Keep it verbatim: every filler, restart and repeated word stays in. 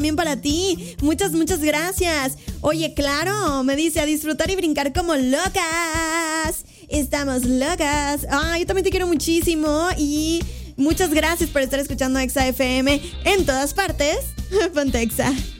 también para ti. Muchas, muchas gracias. Oye, claro, me dice a disfrutar y brincar como locas. Estamos locas. Ah, yo también te quiero muchísimo y muchas gracias por estar escuchando Exa F M en todas partes. Ponte Exa.